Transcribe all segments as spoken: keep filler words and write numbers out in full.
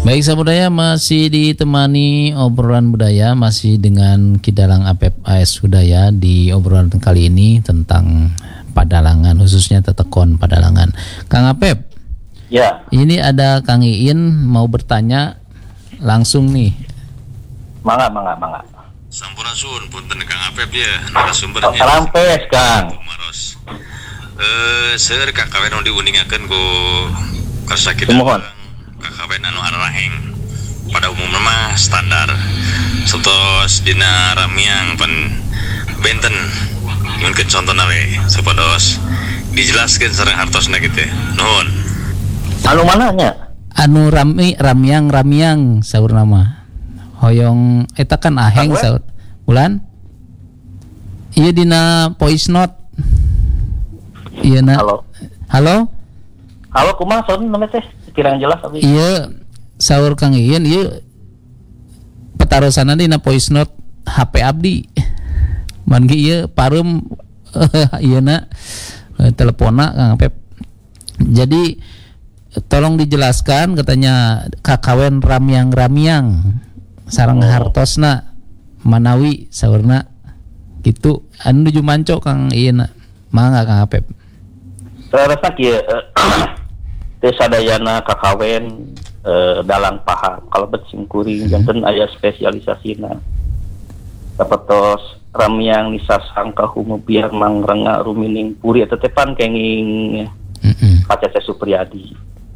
Baik, Samudaya masih ditemani obrolan budaya masih dengan Kidalang Apep A S Budaya di obrolan kali ini tentang Padalangan, khususnya tetekon Padalangan. Kang Apep. Ya. Ini ada Kang Iin mau bertanya langsung nih. Mangga, mangga, mangga. Sampurasun, punten Kang Apep ya, narasumbernya. Salampes, Kang. Maros. Eh, seueur kakawen nu diuningakeun ku Karsakit. Mohon. Kakawen anu araheng. Pada umumna mah standar. Satos dina ramiang pen benten. Mun ke contohna we, sapados dijelaskeun sareng hartosna kitu. Nuhun. Anu mananya? Anu rami ramiang ramiang saur nama. Hoyong eta kan aheng saur. Ulan? Ieu dina voice note. Ieu na. Halo. Halo? Halo, kumaha saur namanya teh? Kirang jelas abi. Iya, saur Kang Iin, iya petarosanna dina voice note H P abdi. Man ge ieu pareum ieuna teleponna Kang Apep. Jadi tolong dijelaskan katanya kakawen ramiang-ramiang sareng oh. hartosna manawi saurna gitu. Anu nuju manco Kang Iin. Mangga Kang Apep. Terasa kieu teh sadayana kakawen eh, dalang paham kalebet singkuring janten aya spesialisasina sapertos ramiang nisasang kahumu biar mangrenga rumining puri eta teh pan kenging heeh Pak Cece Supriyadi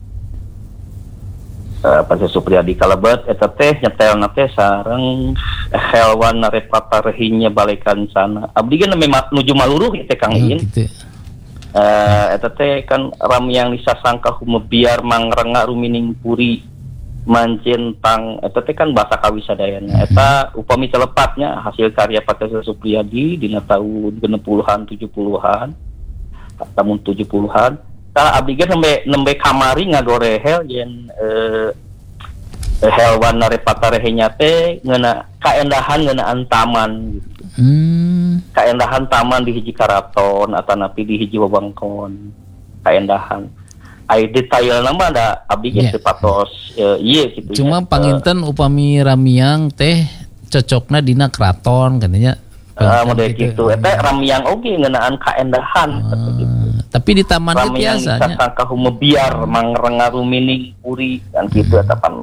eh, Pak Cece Supriyadi kalebet eta teh nyetelna teh sareng helwan repatarehinya balekan sana abdi ge nuju maluruh teh Kang Iin. Oh, gitu. Uh, eta teh kan ramiang disasangka humebiar mangrenga rumining puri mancentang eta teh kan bahasa kawisadayana eta upami telepatnya hasil karya Pak Cece Supriyadi dina tahun genep puluhan tujuh puluhan tahun tujuh puluhan tah abdi ge nembe nembe kamari ngagorehel yen eh helwan repatarehenya teh ngeuna kaendahan ngeunaan taman gitu. Hmm. Kaendahan taman di hiji karaton atau napi di hiji wewengkon kaendahan ai detail nama ada abdi ge yeah. sepatos e, iya gitu cuma ya. panginten uh, upami ramiang teh cocokna dina keraton katanya uh, model gitu eta ramiang oge ngeunaan kaendahan uh, gitu. Tapi di taman itu biasanya ramiang disasangka humebiar mangrenga rumining puri kan gitu eta pan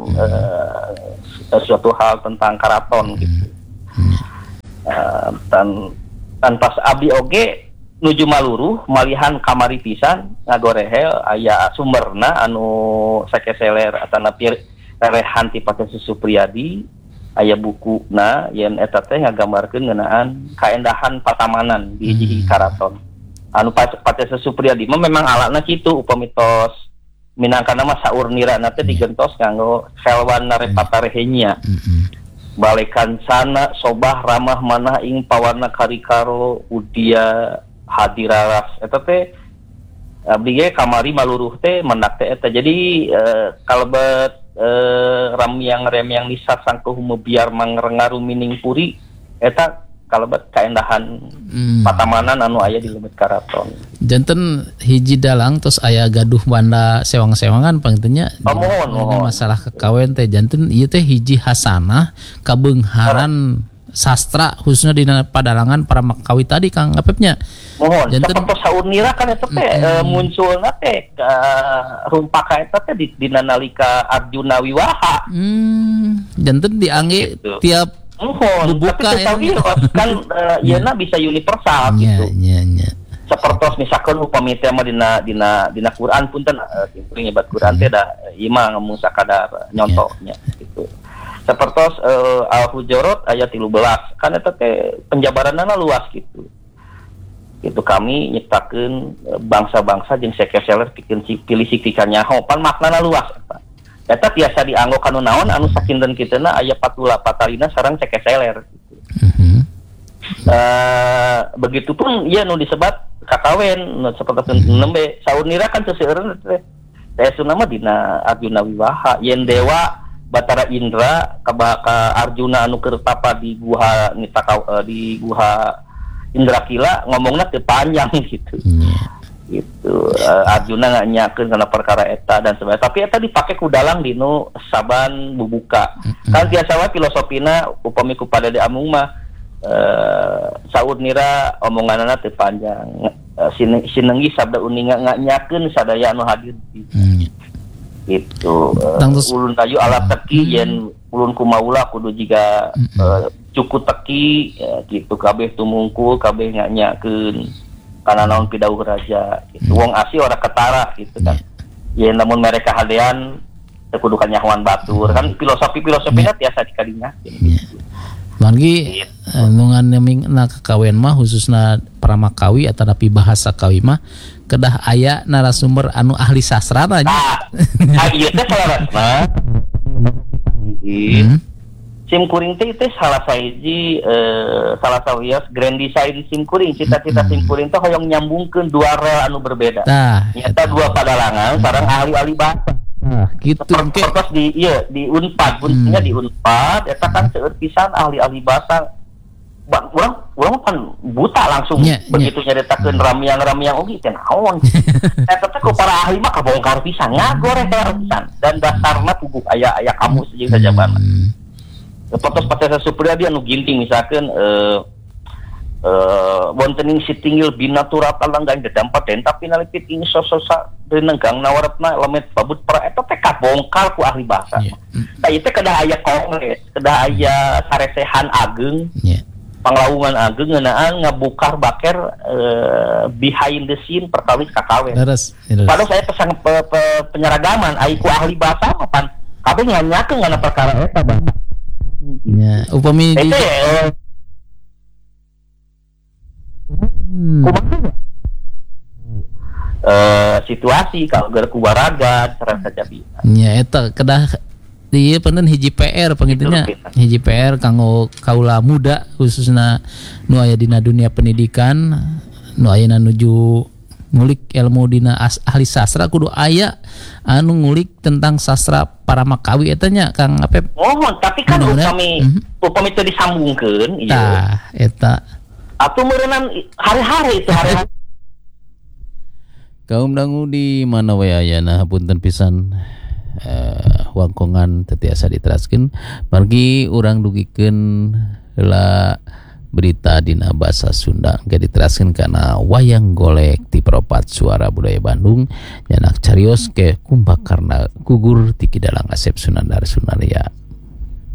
uh, suatu hal tentang karaton gitu uh, dan dan pas abdi oge nuju maluruh malihan kamari pisan ngagorehel aya sumberna anu sakeseler atana rerehan ti Pak Cece Supriyadi aya bukuna yen eta teh ngagambarkeun ngeunaan kaendahan patamanan di hiji karaton anu Pak Cece Supriyadi mah memang alatna kitu upamitos minangkana mah saur nirana teh digentos nganggo helwan repatarehenya balekan sana sobah ramah manah ing pawarna karikaro udia hadiraras eta teh abdi ge kamari maluruh teh mendak teh eta jadi eh, kalebet eh, ramiang remiang nisat sangkuh biar mangrenga rumining puri eta kalebet kaendahan hmm. patamanan anu aya di lebet karaton janten hiji dalang terus aya gaduh banda sewang-sewangan pangtenya oh, mohon, mohon. masalah kekawen teh janten ieu teh hiji hasanah kabeungharan sastra khususnya di Padalangan para makawi tadi Kang Apepnya mohon janten sapertos saunira kan eta teh mm-hmm. e, munculna teh uh, rumpaka eta teh di dina nalika Arjuna Wiwaha hmm janten diangge gitu. Tiap mohon buka tapi kan uh, ieuna bisa universal ya, gitu ya, ya. Sapertos misalkan upami teh mah dina dina dina Quran punten uh, kuring nyebat Quran teh da ieu mah ngomong sakadar nyontohnya yeah. gitu. Sapertos uh, Al-Hujurat ayat tilu belas kan eta teh penjabaranna luas gitu. Itu kami nyiptakeun uh, bangsa-bangsa jeung sekeseler pikeun pilih sikikan nyaho pan maknana luas eta. Eta tiasa dianggo kanu naon anu sakinten kitana aya patula patalina sareng cekeseler gitu. Mm-hmm. Uh, begitupun ieu nu disebat kakawen nu sapertos nembe saunira kan teu seueurna teh. Teh sunama dina Arjuna Wiwaha yen dewa Batara Indra ka, ka Arjuna anu keur tapa di guha nitaka uh, di guha Indrakila ngomongna teu panjang gitu. Mm-hmm. gitu. Uh, Arjuna nggak nyakeun karena perkara eta dan sebagainya. Tapi eta dipakai ku dalang dinu saban bubuka. Mm-hmm. Kan biasa wae filosofina upami ku pada di amung mah uh, saud nira omonganana teu panjang. Uh, sinenggi sabda uninga nggak nyakeun sadaya anu hadir. Mm-hmm. Gitu. Uh, ulun kayu alat teki mm-hmm. yen ulun kumaula kudu jiga mm-hmm. uh, cukup teki ya, gitu kabeh tumungkul kabeh nggak nyakeun. Karena naon pidauh raja gitu. Wong asli orang ketara gitu kan. Ya namun mereka hadian tekudukan nyahuan batur kan filosofi-filosofinya tiasa dikadinya gitu. Manggi nungan neming na kakawen mah khususna pramakawi atau tapi bahasa kawi mah kedah aya narasumber anu ahli sastra tanya. Nah, ieu teh salarasna. Sim kuring teh itu salah sahiji uh, salah sawias grand design sim kuring cita-cita sim kuring teh hoyong nyambungkeun dua rel anu berbeda. Nah, nyata dua padalangan sareng ahli-ahli bahasa. Nah, gitu ke terus di iya di Unpad, punya hmm. di Unpad eta kan seueur pisan ahli-ahli bahasa. Urang urang kan buta langsung yeah, begitu yeah. nyaritakeun hmm. ramiang-ramiang oge teh naon. Eta teh ku para ahli mah kabongkar pisan ngagoreh pisan dan dasarna puguh aya aya kamus jeung sajaban. Hmm. Patos patesa supriyadi anu ginting misalkan eh eh wontening sitinggil binatura talanggang dedampat den tapi nalipit ing sososa renenggang nawaratna lamet babut para eta teh kabongkar ku ahli bahasa. Yeah. Tah ieu teh kedah aya kongres, kedah aya saresehan ageng. Yeah. Panglawungan ageng ngeunaan ngabukar baker uh, behind the scene perkawis kakawen. Padahal saya pesan pe, pe, penyeragaman ai ku ahli bahasa mapan kabeh nyanyakeun ngana perkara eta Bang. Ya, upami di hmm. uh, situasi kalau gara kubaraga cara saja bisa. Ya eta kedah ieu peuneun hiji P R pangitunya. Hiji P R kanggo kaula muda khususna nu aya dina dunia pendidikan, nu ayeuna nuju ngulik ilmu dina ahli sastra kudu aya anu ngulik tentang sastra Paramakawi eta nya Kang Apep. Oh, tapi kan upami mm-hmm. upami teu disambungkeun ieu. Tah, eta. Atuh meureunnan hari-hari itu hari-hari. Kaum dangu di mana wae ayeuna hapunten pisan uh, wangkongan teu tiasa diteraskeun. Margi urang dugikeun heula berita dina bahasa Sunda gak diteraskeun kana wayang golek ti Propat Suara Budaya Bandung nyanak carios ke kumbakarna gugur ti Kidalang Asep Sunandar Sunaria.